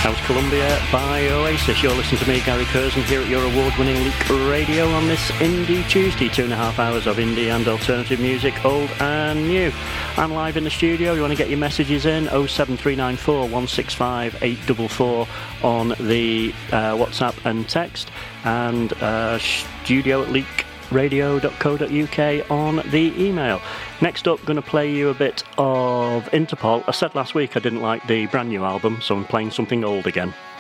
That was Columbia by Oasis. You're listening to me, Gary Curzon, here at your award-winning Leak Radio on this Indie Tuesday. 2.5 hours of indie and alternative music, old and new. I'm live in the studio. You want to get your messages in? 07394 165 844 on the WhatsApp and text, and studio at leakradio.co.uk on the email. Next up, going to play you a bit of Interpol. I said last week I didn't like the brand new album, so I'm playing something old again.